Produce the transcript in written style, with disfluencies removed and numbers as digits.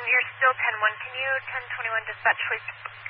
you're still 10-1. Can you 1021 dispatch, please?